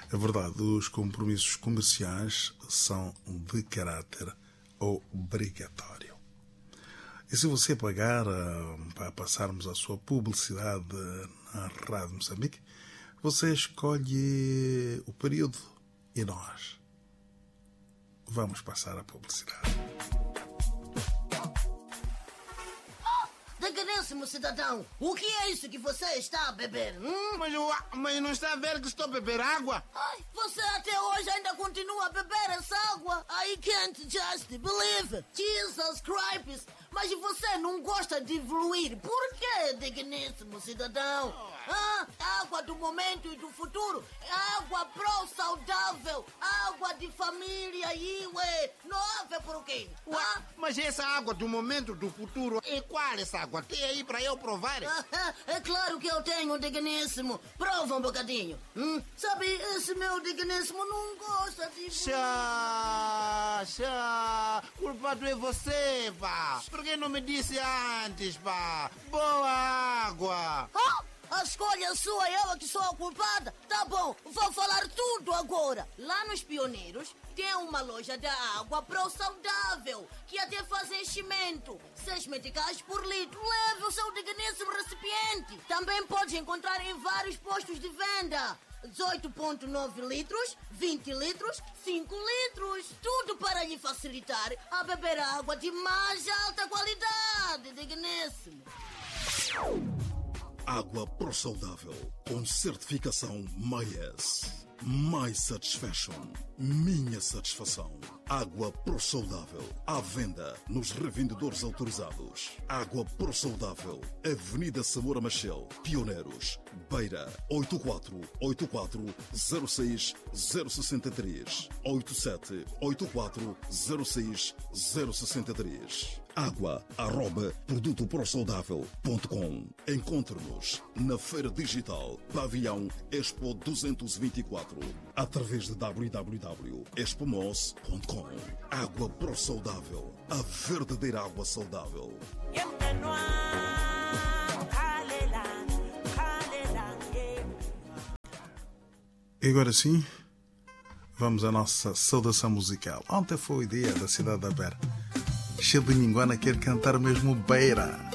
É verdade, os compromissos comerciais são de caráter obrigatório. E se você pagar para passarmos a sua publicidade na Rádio Moçambique, você escolhe o período e nós vamos passar a publicidade. Digníssimo cidadão, o que é isso que você está a beber? Mas não está a ver que estou a beber água? Ai, você até hoje ainda continua a beber essa água? I can't just believe. Jesus Christ. Mas você não gosta de evoluir. Por quê, digníssimo cidadão? Água do momento e do futuro. Água pro-saudável. Água de família. Não há por quê? Mas essa água do momento do futuro, e qual essa água? Tem aí para eu provar? É claro que eu tenho, digníssimo. Prova um bocadinho. Sabe, esse meu digníssimo não gosta de... Chá. Culpado é você, pá. Por que não me disse antes, pá? Boa água. A escolha sua, eu que sou a culpada? Tá bom, vou falar tudo agora. Lá nos Pioneiros tem uma loja da água pro-saudável, que até faz enchimento. 6 meticais por litro. Leve o seu digníssimo recipiente. Também pode encontrar em vários postos de venda. 18,9 litros, 20 litros, 5 litros. Tudo para lhe facilitar a beber água de mais alta qualidade, digníssimo. Água Pro-Saudável, com certificação MAES. My Satisfaction, minha satisfação. Água Pro-Saudável, à venda nos revendedores autorizados. Água Pro-Saudável, Avenida Samora Machel, Pioneiros, Beira, 84-06-063, 87-84-06-063. Água@produtoprosaudável.com. Encontre-nos na Feira Digital Pavilhão Expo 224, através de www.expomos.com. Água Pro Saudável, a verdadeira água saudável. E agora sim, vamos à nossa saudação musical. Ontem foi o dia da cidade da Beira. Cheio de Ninguana quer cantar mesmo Beira.